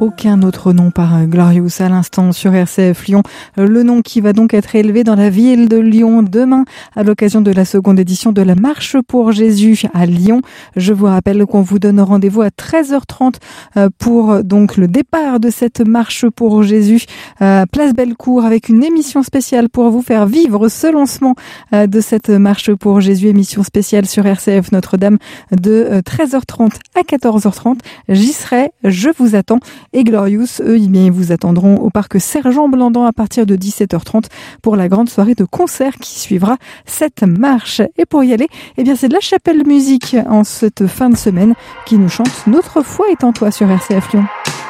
aucun autre nom par Glorious à l'instant sur RCF Lyon. Le nom qui va donc être élevé dans la ville de Lyon demain à l'occasion de la seconde édition de la Marche pour Jésus à Lyon. Je vous rappelle qu'on vous donne rendez-vous à 13h30 pour donc le départ de cette Marche pour Jésus à Place Bellecour avec une émission spéciale pour vous faire vivre ce lancement de cette Marche pour Jésus, émission spéciale sur RCF Notre-Dame de 13h30 à 14h30. J'y serai, je vous attends. Et Glorious, eux, ils vous attendront au parc Sergent-Blandan à partir de 17h30 pour la grande soirée de concert qui suivra cette marche. Et pour y aller, eh bien, c'est de la Chapelle Musique en cette fin de semaine qui nous chante Notre foi est en toi sur RCF Lyon.